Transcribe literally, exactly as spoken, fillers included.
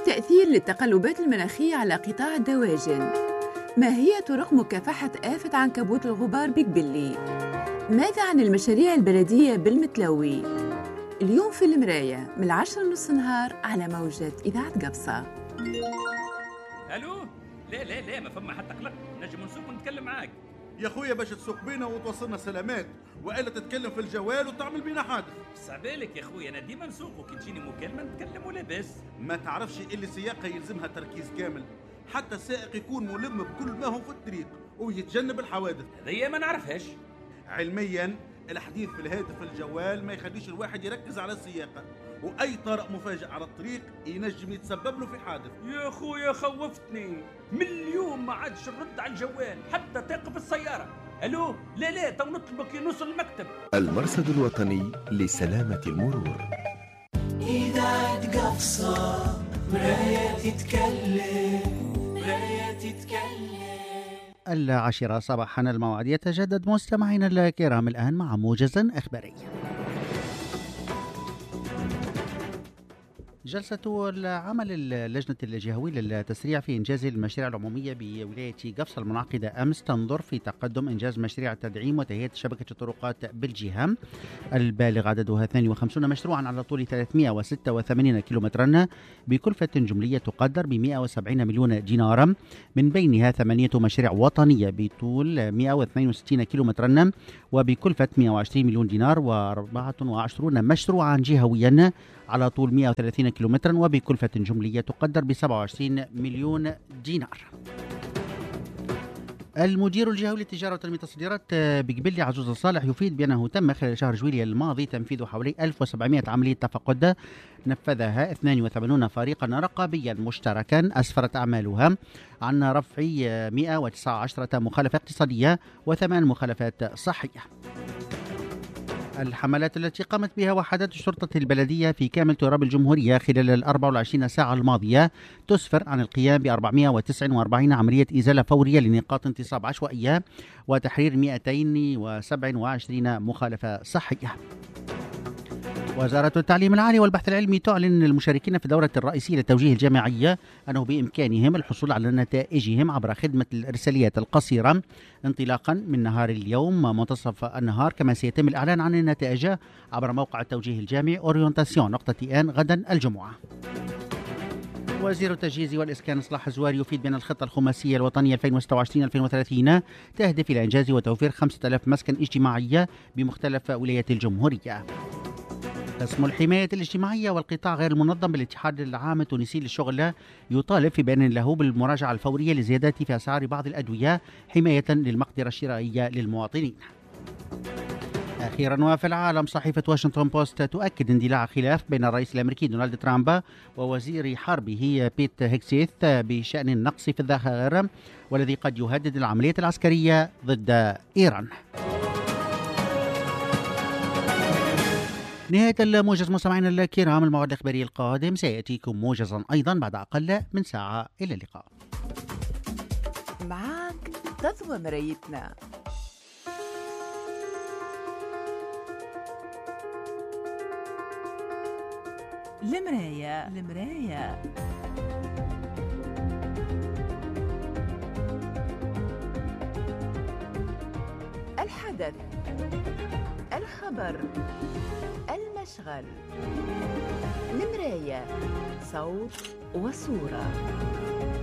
تأثير للتقلبات المناخية على قطاع الدواجن؟ ما هي طرق مكافحة آفة عنكبوت الغبار بقبلي؟ ماذا عن المشاريع البلدية بالمتلوي؟ اليوم في المراية من العشرة ونص نهار على موجة إذاعة قبصة. الو، لا لا لا ما فما حتى قلق، نجم نسوق ونتكلم معاك يا خويا باش تسوق بينا وتوصلنا سلامات، والا تتكلم في الجوال وتعمل بينا حادث. صعبالك يا خويا، انا ديما نسوق وكي تجيني مكالمه نتكلم ولا بس. ما تعرفش اللي السياقه يلزمها تركيز كامل، حتى السائق يكون ملم بكل ما هو في الطريق ويتجنب الحوادث. هذه ما نعرفهاش علميا الحديث في الهاتف الجوال ما يخليش الواحد يركز على السياقه، واي طارئ مفاجئ على الطريق ينجم يتسبب له في حادث. يا خويا خوفتني، من اليوم ما عادش نرد على الجوال حتى تقف السياره. الو، لا لا تو نطلبك ينوصل المكتب. المرصد الوطني لسلامة المرور. إذاعة قبصة، مراية تتكلم، مراية تتكلم. العاشرة صباحا الموعد يتجدد مستمعينا الكرام الآن مع موجز إخباري. جلسة العمل اللجنة الجهوية للتسريع في إنجاز المشاريع العمومية بولاية قبصة المنعقدة أمس تنظر في تقدم إنجاز مشاريع تدعيم وتهيئة شبكة الطرقات بالجهة البالغ عددها اثنين وخمسين مشروعا على طول ثلاثمائة وستة وثمانين كيلومترا بكلفة جملية تقدر ب مائة وسبعين مليون دينار، من بينها ثمانية مشاريع وطنية بطول مائة واثنين وستين كيلومترا وبكلفة مائة وعشرين مليون دينار، وأربعة وعشرين مشروعا جهويا على طول مائة وثلاثين كيلومترا وبكلفة جملية تقدر ب سبعة وعشرين مليون دينار. المدير الجهوي للتجارة وتنمية التصديرات بقبلي عزوز الصالح يفيد بأنه تم خلال شهر جويلية الماضي تنفيذ حوالي ألف وسبعمائة عملية تفقد نفذها اثنين وثمانين فريقا رقابيا مشتركا أسفرت أعمالها عن رفع مائة وتسعة عشر مخالفة اقتصادية وثمان مخالفات صحية. الحملات التي قامت بها وحدات الشرطة البلدية في كامل تراب الجمهورية خلال الأربع والعشرين ساعة الماضية تسفر عن القيام ب أربعمائة وتسعة وأربعين عملية إزالة فورية لنقاط انتصاب عشوائية وتحرير مائتين وسبعة وعشرين مخالفة صحية. وزارة التعليم العالي والبحث العلمي تعلن للمشاركين في الدورة الرئيسية للتوجيه الجامعية أنه بإمكانهم الحصول على نتائجهم عبر خدمة الإرساليات القصيرة انطلاقا من نهار اليوم منتصف النهار، كما سيتم الإعلان عن النتائج عبر موقع التوجيه الجامعي أورينتاسيون نقطة آن غدا الجمعة. وزير التجهيز والإسكان إصلاح الزواري يفيد بأن الخطة الخماسية الوطنية ألفين وستة وعشرين ألفين وثلاثين تهدف إلى إنجاز وتوفير خمسة آلاف مسكن اجتماعية بمختلف ولايات الجمهورية. قسم الحماية الاجتماعية والقطاع غير المنظم بالاتحاد العام التونسي للشغل يطالب في بيان له بالمراجعة الفورية لزيادات في أسعار بعض الأدوية حماية للمقدرة الشرائية للمواطنين. أخيرا وفي العالم، صحيفة واشنطن بوست تؤكد اندلاع خلاف بين الرئيس الأمريكي دونالد ترامب ووزير حربه بيت هيكسيث بشأن النقص في الذخائر والذي قد يهدد العملية العسكرية ضد إيران. نهاية الموجز مستمعينا الكرام، الموعد الإخباري القادم سيأتيكم موجزا أيضا بعد أقل من ساعة. إلى اللقاء. معاك تضوى مرايتنا. المراية المراية الحدث، الخبر، المشغل، المراية، صوت وصورة.